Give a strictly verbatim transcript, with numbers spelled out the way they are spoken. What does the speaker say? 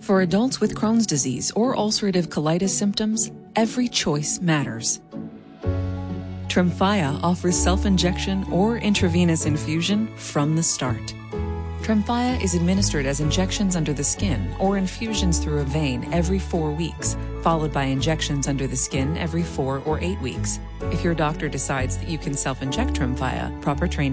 For adults with Crohn's disease or ulcerative colitis symptoms, every choice matters. Tremfya offers self-injection or intravenous infusion from the start. Tremfya is administered as injections under the skin or infusions through a vein every four weeks, followed by injections under the skin every four or eight weeks. If your doctor decides that you can self-inject Tremfya, proper training